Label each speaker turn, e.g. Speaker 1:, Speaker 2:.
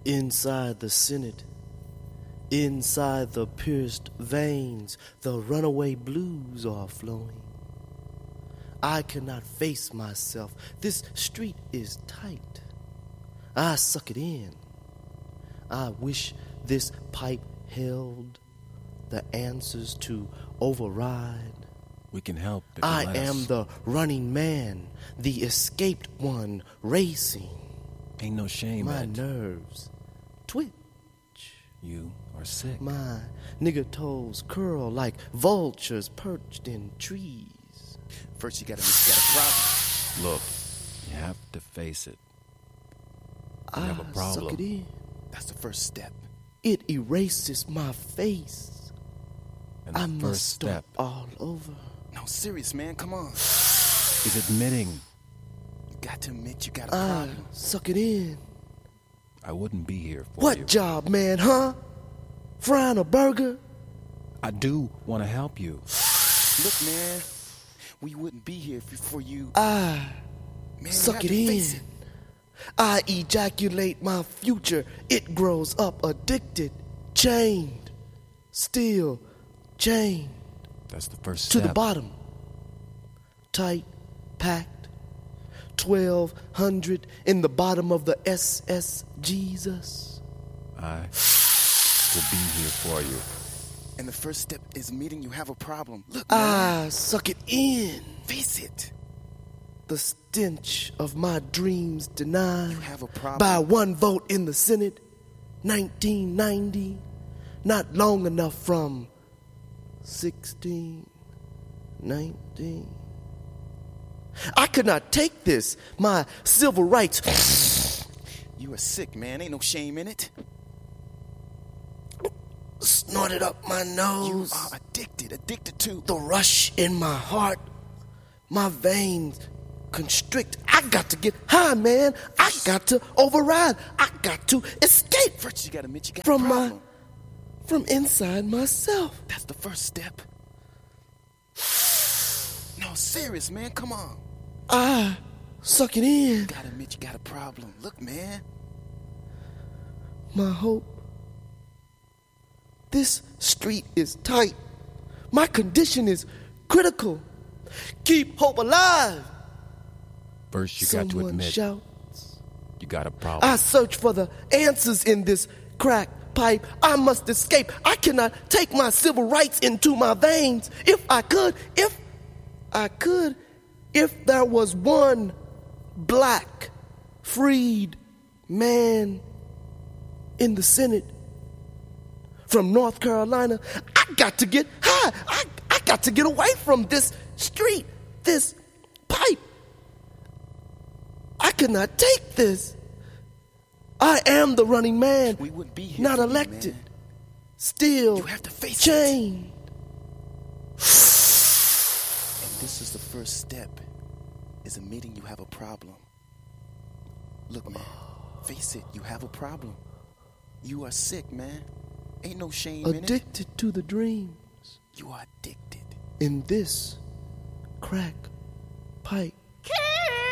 Speaker 1: Inside the Senate, inside the pierced veins, the runaway blues are flowing. I cannot face myself. This street is tight. I suck it in. I wish this pipe held the answers to override.
Speaker 2: We can help if
Speaker 1: I
Speaker 2: you let
Speaker 1: am
Speaker 2: us.
Speaker 1: the running man, the escaped one racing.
Speaker 2: Ain't no shame
Speaker 1: My
Speaker 2: in it.
Speaker 1: nerves twitch.
Speaker 2: You are sick.
Speaker 1: My nigger toes curl like vultures perched in trees.
Speaker 3: First you got a problem.
Speaker 2: Look, you have to face it. You
Speaker 1: I
Speaker 2: have a problem.
Speaker 1: suck it in.
Speaker 3: That's the first step.
Speaker 1: It erases my face.
Speaker 2: And the
Speaker 1: I
Speaker 2: first
Speaker 1: must start
Speaker 2: step
Speaker 1: all over.
Speaker 3: No, serious, man. Come on.
Speaker 2: is admitting
Speaker 3: You got to admit you got a
Speaker 1: I
Speaker 3: problem.
Speaker 1: suck it in.
Speaker 2: I wouldn't be here for
Speaker 1: What
Speaker 2: you.
Speaker 1: job, man, huh? Frying a burger?
Speaker 2: I do want to help you.
Speaker 3: Look, man, we wouldn't be here for you.
Speaker 1: I
Speaker 3: Man, you
Speaker 1: suck
Speaker 3: have
Speaker 1: it
Speaker 3: to
Speaker 1: in.
Speaker 3: face it.
Speaker 1: I ejaculate my future. It grows up addicted, chained, still chained
Speaker 2: That's the first
Speaker 1: to
Speaker 2: step.
Speaker 1: the bottom. Tight, packed, 1,200 in the bottom of the SS Jesus.
Speaker 2: I will be here for you.
Speaker 3: And the first step is admitting you have a problem. Look, man,
Speaker 1: I suck it in.
Speaker 3: face it.
Speaker 1: The stench of my dreams denied
Speaker 3: You have a problem.
Speaker 1: by one vote in the Senate, 1990, not long enough from 16, 19. I could not take this, my civil rights
Speaker 3: You are sick, man. Ain't no shame in it.
Speaker 1: snorted up my
Speaker 3: You
Speaker 1: nose,
Speaker 3: are addicted to.
Speaker 1: the rush in my heart, my veins constrict. I got to get high, man. I got to override. I got to escape
Speaker 3: First, you got to admit you got
Speaker 1: from
Speaker 3: a problem.
Speaker 1: from inside myself.
Speaker 3: That's the first step. No, serious, man. Come on.
Speaker 1: I suck it in.
Speaker 3: You got to admit you got a problem. Look, man.
Speaker 1: My hope. This street is tight. My condition is critical. Keep hope alive.
Speaker 2: First, you got to
Speaker 1: Someone
Speaker 2: admit
Speaker 1: shouts.
Speaker 2: you got a problem.
Speaker 1: I search for the answers in this crack pipe. I must escape. I cannot take my civil rights into my veins. If there was one black freed man in the Senate from North Carolina, I got to get high. I got to get away from this street, this pipe. I cannot take this. I am the running man,
Speaker 3: We wouldn't be here
Speaker 1: not
Speaker 3: for you,
Speaker 1: elected,
Speaker 3: man.
Speaker 1: still
Speaker 3: You have to face it.
Speaker 1: chained.
Speaker 3: And this is the first step, is admitting you have a problem. Look, man, face it, you have a problem. You are sick, man. Ain't no shame in it.
Speaker 1: Addicted to the dreams
Speaker 3: You are addicted.
Speaker 1: in this crack